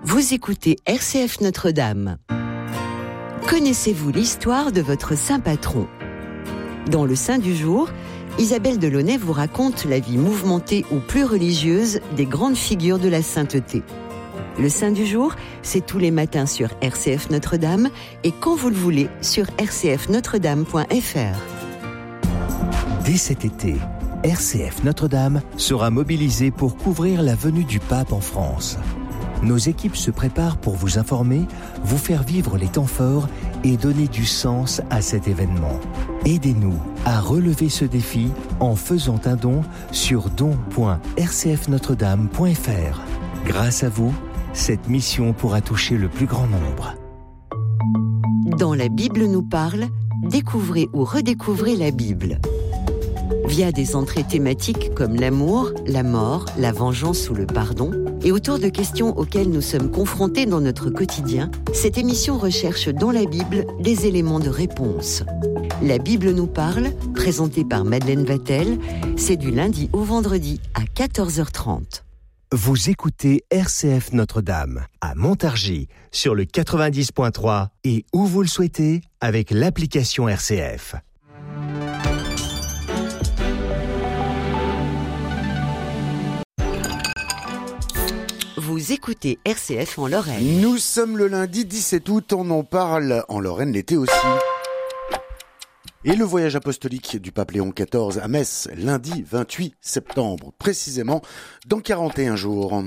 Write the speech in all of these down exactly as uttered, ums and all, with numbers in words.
Vous écoutez R C F Notre-Dame. Connaissez-vous l'histoire de votre saint patron ? Dans le Saint du jour, Isabelle Delaunay vous raconte la vie mouvementée ou plus religieuse des grandes figures de la sainteté. Le Saint du jour, c'est tous les matins sur R C F Notre-Dame et quand vous le voulez sur r c f notre dame point f r. Dès cet été, R C F Notre-Dame sera mobilisée pour couvrir la venue du pape en France. Nos équipes se préparent pour vous informer, vous faire vivre les temps forts et donner du sens à cet événement. Aidez-nous à relever ce défi en faisant un don sur don point r c f notre dame point f r. Grâce à vous, cette mission pourra toucher le plus grand nombre. Dans La Bible nous parle, découvrez ou redécouvrez la Bible. Via des entrées thématiques comme l'amour, la mort, la vengeance ou le pardon, et autour de questions auxquelles nous sommes confrontés dans notre quotidien, cette émission recherche dans la Bible des éléments de réponse. La Bible nous parle, présentée par Madeleine Vatel, c'est du lundi au vendredi à quatorze heures trente. Vous écoutez R C F Notre-Dame à Montargis sur le quatre-vingt-dix point trois et où vous le souhaitez avec l'application R C F. Vous écoutez R C F en Lorraine. Nous sommes le lundi dix-sept août, on en parle en Lorraine l'été aussi. Et le voyage apostolique du pape Léon quatorze à Metz, lundi vingt-huit septembre, précisément dans quarante et un jours.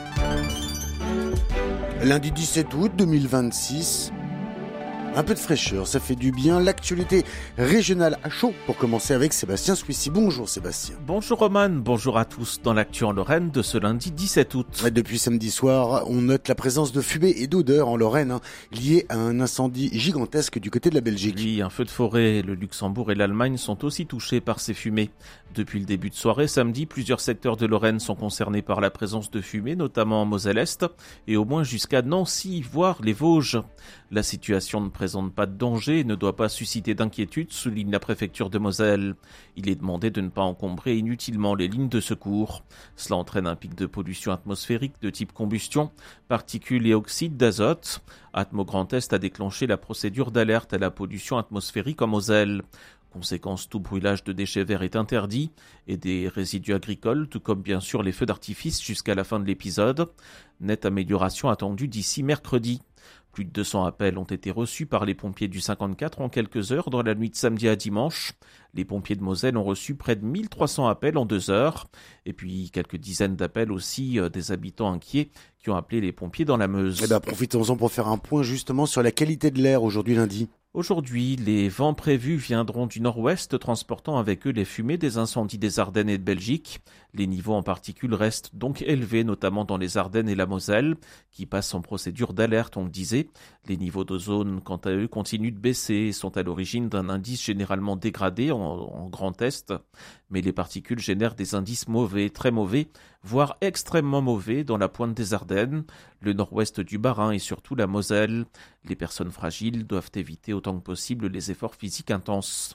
Lundi dix-sept août deux mille vingt-six, un peu de fraîcheur, ça fait du bien. L'actualité régionale à chaud pour commencer avec Sébastien Suissi. Bonjour Sébastien. Bonjour Roman, bonjour à tous dans l'actu en Lorraine de ce lundi dix-sept août. Depuis samedi soir, on note la présence de fumée et d'odeurs en Lorraine, hein, liée à un incendie gigantesque du côté de la Belgique. Oui, un feu de forêt, le Luxembourg et l'Allemagne sont aussi touchés par ces fumées. Depuis le début de soirée, samedi, plusieurs secteurs de Lorraine sont concernés par la présence de fumée, notamment en Moselle-Est et au moins jusqu'à Nancy, voire les Vosges. La situation ne présente pas de danger et ne doit pas susciter d'inquiétude, souligne la préfecture de Moselle. Il est demandé de ne pas encombrer inutilement les lignes de secours. Cela entraîne un pic de pollution atmosphérique de type combustion, particules et oxydes d'azote. Atmo Grand Est a déclenché la procédure d'alerte à la pollution atmosphérique en Moselle. Conséquence, tout brûlage de déchets verts est interdit et des résidus agricoles, tout comme bien sûr les feux d'artifice jusqu'à la fin de l'épisode. Nette amélioration attendue d'ici mercredi. Plus de deux cents appels ont été reçus par les pompiers du cinquante-quatre en quelques heures dans la nuit de samedi à dimanche. Les pompiers de Moselle ont reçu près de mille trois cents appels en deux heures. Et puis quelques dizaines d'appels aussi euh, des habitants inquiets qui ont appelé les pompiers dans la Meuse. Eh ben, profitons-en pour faire un point justement sur la qualité de l'air aujourd'hui lundi. Aujourd'hui, les vents prévus viendront du nord-ouest, transportant avec eux les fumées des incendies des Ardennes et de Belgique. Les niveaux en particules restent donc élevés, notamment dans les Ardennes et la Moselle, qui passent en procédure d'alerte, on le disait. Les niveaux d'ozone, quant à eux, continuent de baisser et sont à l'origine d'un indice généralement dégradé en, en Grand Est. Mais les particules génèrent des indices mauvais, très mauvais, voire extrêmement mauvais dans la pointe des Ardennes, le nord-ouest du Bas-Rhin et surtout la Moselle. Les personnes fragiles doivent éviter autant que possible les efforts physiques intenses.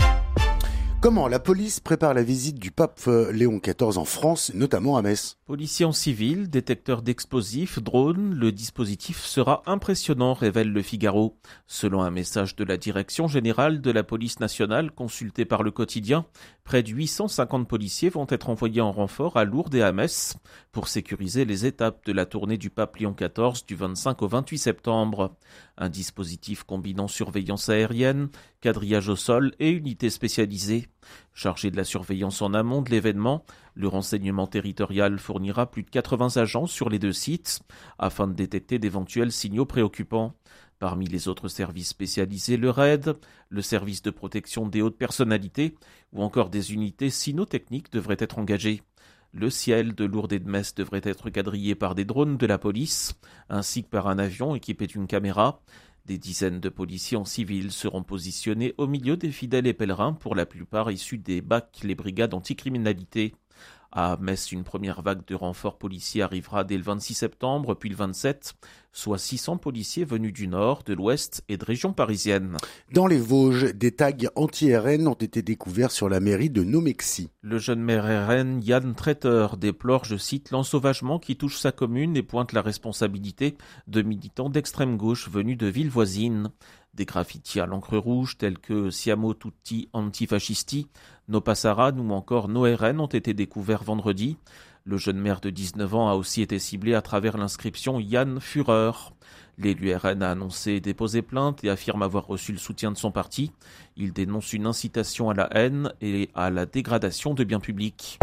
Comment la police prépare la visite du pape Léon quatorze en France, notamment à Metz ? Policiers en civil, détecteurs d'explosifs, drones, le dispositif sera impressionnant, révèle Le Figaro. Selon un message de la Direction générale de la police nationale consultée par le quotidien, près de huit cent cinquante policiers vont être envoyés en renfort à Lourdes et à Metz pour sécuriser les étapes de la tournée du pape Léon quatorze du vingt-cinq au vingt-huit septembre. Un dispositif combinant surveillance aérienne, quadrillage au sol et unités spécialisées. Chargé de la surveillance en amont de l'événement, le renseignement territorial fournira plus de quatre-vingts agents sur les deux sites afin de détecter d'éventuels signaux préoccupants. Parmi les autres services spécialisés, le R A I D, le service de protection des hautes personnalités ou encore des unités cynotechniques devraient être engagées. Le ciel de Lourdes et de Metz devrait être quadrillé par des drones de la police, ainsi que par un avion équipé d'une caméra. Des dizaines de policiers en civil seront positionnés au milieu des fidèles et pèlerins, pour la plupart issus des B A C, les brigades anticriminalité. À Metz, une première vague de renforts policiers arrivera dès le vingt-six septembre, puis le vingt-sept, soit six cents policiers venus du nord, de l'ouest et de régions parisiennes. Dans les Vosges, des tags anti-R N ont été découverts sur la mairie de Nomexy. Le jeune maire R N, Yann Traiteur, déplore, je cite, l'ensauvagement qui touche sa commune et pointe la responsabilité de militants d'extrême gauche venus de villes voisines. Des graffitis à l'encre rouge tels que Siamo tutti antifascisti, No Passarad ou encore No R N ont été découverts vendredi. Le jeune maire de dix-neuf ans a aussi été ciblé à travers l'inscription Yann Führer. L'élu R N a annoncé déposer plainte et affirme avoir reçu le soutien de son parti. Il dénonce une incitation à la haine et à la dégradation de biens publics.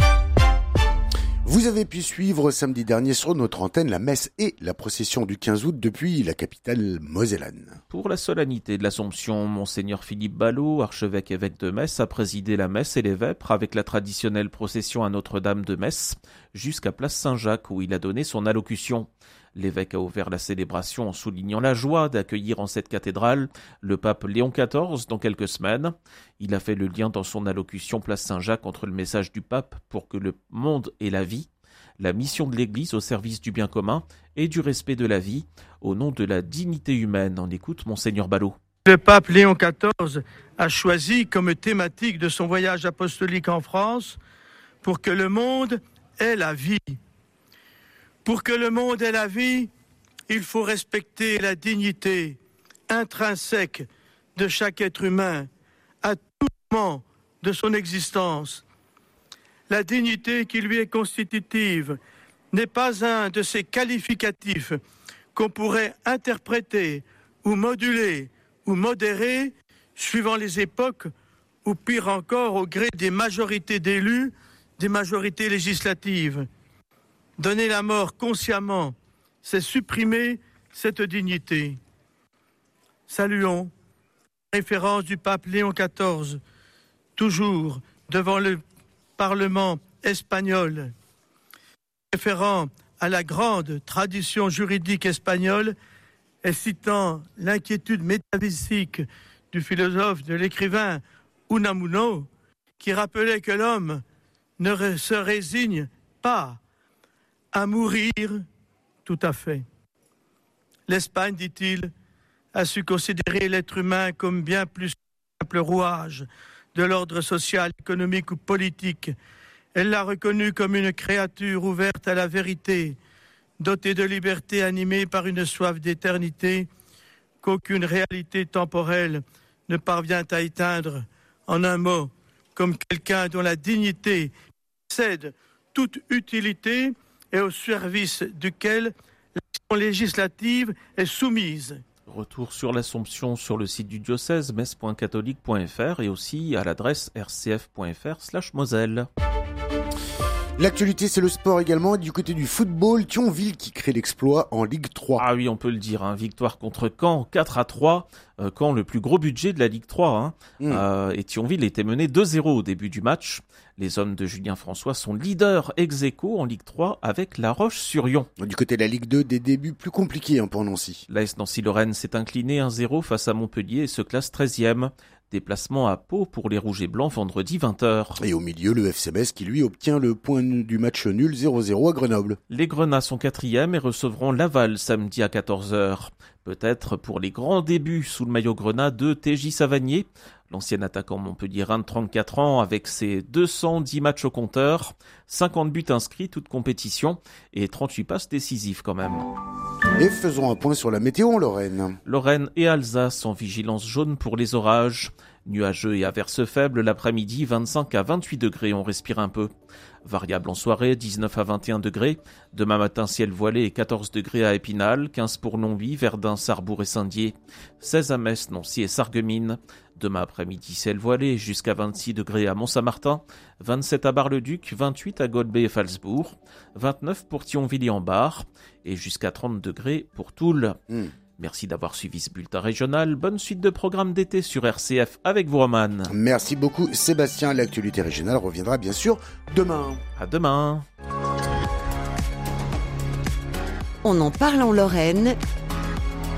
Vous avez pu suivre samedi dernier sur notre antenne la messe et la procession du quinze août depuis la capitale mosellane. Pour la solennité de l'Assomption, Monseigneur Philippe Ballot, archevêque évêque de Metz, a présidé la messe et les vêpres avec la traditionnelle procession à Notre-Dame de Metz jusqu'à place Saint-Jacques où il a donné son allocution. L'évêque a ouvert la célébration en soulignant la joie d'accueillir en cette cathédrale le pape Léon quatorze dans quelques semaines. Il a fait le lien dans son allocution place Saint-Jacques entre le message du pape pour que le monde ait la vie, la mission de l'Église au service du bien commun et du respect de la vie, au nom de la dignité humaine. On écoute Monseigneur Ballot. Le pape Léon quatorze a choisi comme thématique de son voyage apostolique en France pour que le monde ait la vie. Pour que le monde ait la vie, il faut respecter la dignité intrinsèque de chaque être humain à tout moment de son existence. La dignité qui lui est constitutive n'est pas un de ces qualificatifs qu'on pourrait interpréter ou moduler ou modérer suivant les époques ou pire encore au gré des majorités d'élus, des majorités législatives. Donner la mort consciemment, c'est supprimer cette dignité. Saluons la référence du pape Léon quatorze, toujours devant le Parlement espagnol, référant à la grande tradition juridique espagnole et citant l'inquiétude métaphysique du philosophe, de l'écrivain Unamuno, qui rappelait que l'homme ne se résigne pas à mourir tout à fait. L'Espagne, dit-il, a su considérer l'être humain comme bien plus qu'un simple rouage de l'ordre social, économique ou politique. Elle l'a reconnu comme une créature ouverte à la vérité, dotée de liberté, animée par une soif d'éternité qu'aucune réalité temporelle ne parvient à éteindre. En un mot, comme quelqu'un dont la dignité cède toute utilité et au service duquel l'action législative est soumise. Retour sur l'Assomption sur le site du diocèse metz point catholique point f r et aussi à l'adresse r c f point f r slash moselle. L'actualité, c'est le sport également. Du côté du football, Thionville qui crée l'exploit en Ligue trois. Ah oui, on peut le dire, hein. Victoire contre Caen, quatre à trois. Euh, Caen, le plus gros budget de la Ligue trois. Hein. Mmh. Euh, et Thionville était mené deux zéro au début du match. Les hommes de Julien François sont leaders ex aequo en Ligue trois avec La Roche-sur-Yon. Du côté de la Ligue deux, des débuts plus compliqués hein, pour Nancy. L'A S Nancy-Lorraine s'est incliné un zéro face à Montpellier et se classe treizième. Déplacement à Pau pour les Rouges et Blancs vendredi vingt heures. Et au milieu, le F C Metz qui lui obtient le point du match nul zéro zéro à Grenoble. Les Grenats sont quatrièmes et recevront Laval samedi à quatorze heures. Peut-être pour les grands débuts sous le maillot grenat de T J Savanier. L'ancien attaquant montpelliérain de trente-quatre ans avec ses deux cent dix matchs au compteur, cinquante buts inscrits, toutes compétitions et trente-huit passes décisives quand même. Et faisons un point sur la météo en Lorraine. Lorraine et Alsace en vigilance jaune pour les orages. Nuageux et averses faibles l'après-midi, vingt-cinq à vingt-huit degrés, on respire un peu. Variable en soirée, dix-neuf à vingt et un degrés. Demain matin, ciel voilé et quatorze degrés à Épinal, quinze pour Longwy, Verdun, Sarrebourg et Saint-Dié, seize à Metz, Nancy et Sarreguemines. Demain après-midi, ciel voilé jusqu'à vingt-six degrés à Mont-Saint-Martin, vingt-sept à Bar-le-Duc, vingt-huit à Golbet et Falsbourg, vingt-neuf pour Thionville et en Bar et jusqu'à trente degrés pour Toul. Mmh. Merci d'avoir suivi ce bulletin régional. Bonne suite de programmes d'été sur R C F avec vous, Roman. Merci beaucoup, Sébastien. L'actualité régionale reviendra bien sûr demain. À demain. On en parle en Lorraine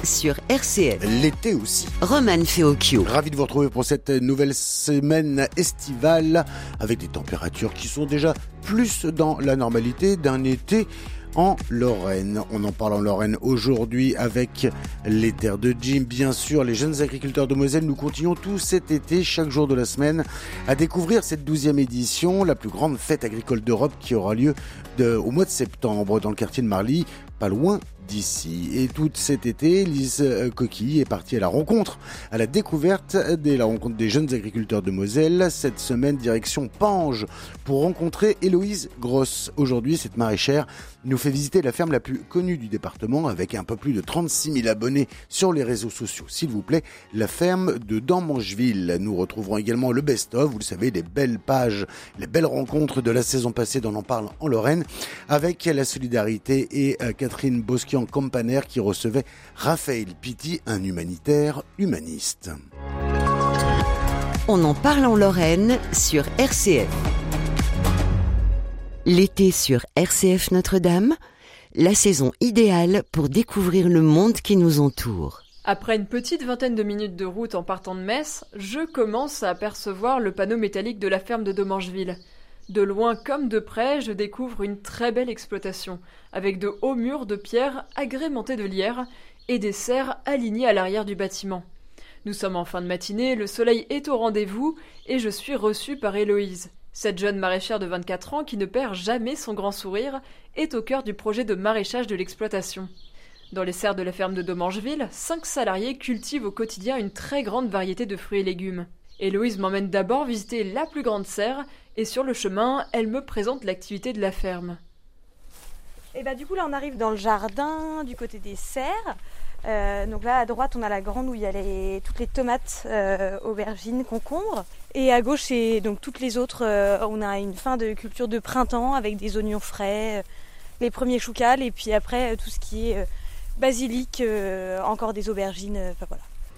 sur R C F. L'été aussi. Romane Feocchio. Ravi de vous retrouver pour cette nouvelle semaine estivale avec des températures qui sont déjà plus dans la normalité d'un été en Lorraine. On en parle en Lorraine aujourd'hui avec les terres de Jim. Bien sûr, les jeunes agriculteurs de Moselle, nous continuons tout cet été, chaque jour de la semaine, à découvrir cette douzième édition, la plus grande fête agricole d'Europe qui aura lieu de, au mois de septembre dans le quartier de Marly, pas loin d'ici. Et tout cet été, Lise Coquille est partie à la rencontre, à la découverte de la rencontre des jeunes agriculteurs de Moselle. Cette semaine, direction Pange pour rencontrer Héloïse Grosse. Aujourd'hui, cette maraîchère nous fait visiter la ferme la plus connue du département avec un peu plus de trente-six mille abonnés sur les réseaux sociaux. S'il vous plaît, la ferme de Damangeville. Nous retrouverons également le best-of, vous le savez, les belles pages, les belles rencontres de la saison passée dont on en parle en Lorraine, avec la solidarité et euh, Catherine Bosquian-Campaner qui recevait Raphaël Pitti, un humanitaire humaniste. On en parle en Lorraine sur R C F. L'été sur R C F Notre-Dame, la saison idéale pour découvrir le monde qui nous entoure. Après une petite vingtaine de minutes de route en partant de Metz, je commence à apercevoir le panneau métallique de la ferme de Damangeville. De loin comme de près, je découvre une très belle exploitation, avec de hauts murs de pierre agrémentés de lierre et des serres alignées à l'arrière du bâtiment. Nous sommes en fin de matinée, le soleil est au rendez-vous et je suis reçue par Héloïse. Cette jeune maraîchère de vingt-quatre ans qui ne perd jamais son grand sourire est au cœur du projet de maraîchage de l'exploitation. Dans les serres de la ferme de Damangeville, cinq salariés cultivent au quotidien une très grande variété de fruits et légumes. Héloïse m'emmène d'abord visiter la plus grande serre et sur le chemin, elle me présente l'activité de la ferme. Et bah du coup là on arrive dans le jardin du côté des serres. Euh, donc là à droite on a la grande où il y a les, toutes les tomates, euh, aubergines, concombres. Et à gauche c'est donc toutes les autres, euh, on a une fin de culture de printemps avec des oignons frais, euh, les premiers choucals et puis après euh, tout ce qui est euh, basilic, euh, encore des aubergines, euh, enfin voilà.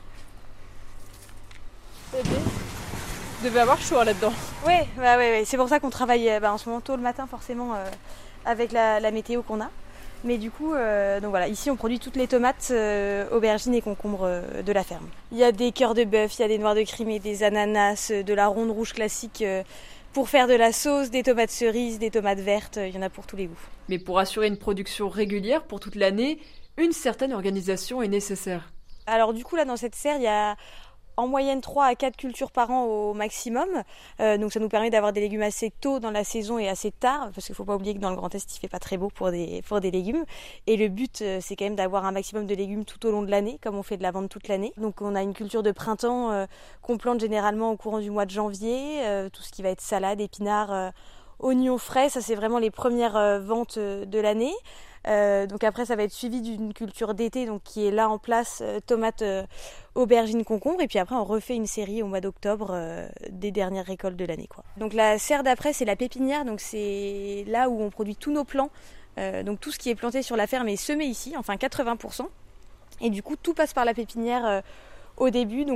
Vous devez avoir chaud là-dedans. Oui, bah, ouais, ouais. C'est pour ça qu'on travaille bah, en ce moment tôt le matin forcément euh, avec la, la météo qu'on a. Mais du coup, euh, donc voilà, ici on produit toutes les tomates, euh, aubergines et concombres euh, de la ferme. Il y a des cœurs de bœuf, il y a des noix de Crimée, des ananas, de la ronde rouge classique euh, pour faire de la sauce, des tomates cerises, des tomates vertes, il y en a pour tous les goûts. Mais pour assurer une production régulière pour toute l'année, une certaine organisation est nécessaire. Alors du coup là dans cette serre, il y a en moyenne trois à quatre cultures par an au maximum. Euh, donc ça nous permet d'avoir des légumes assez tôt dans la saison et assez tard, parce qu'il ne faut pas oublier que dans le Grand Est, il ne fait pas très beau pour des, pour des légumes. Et le but, c'est quand même d'avoir un maximum de légumes tout au long de l'année, comme on fait de la vente toute l'année. Donc on a une culture de printemps euh, qu'on plante généralement au courant du mois de janvier, euh, tout ce qui va être salade, épinards, euh, oignons frais, ça c'est vraiment les premières euh, ventes de l'année. Euh, donc après ça va être suivi d'une culture d'été donc qui est là en place, euh, tomates, euh, aubergines, concombres, et puis après on refait une série au mois d'octobre euh, des dernières récoltes de l'année quoi. Donc la serre d'après c'est la pépinière, donc c'est là où on produit tous nos plants, euh, donc tout ce qui est planté sur la ferme est semé ici, enfin quatre-vingts pour cent, et du coup tout passe par la pépinière euh, au début. Donc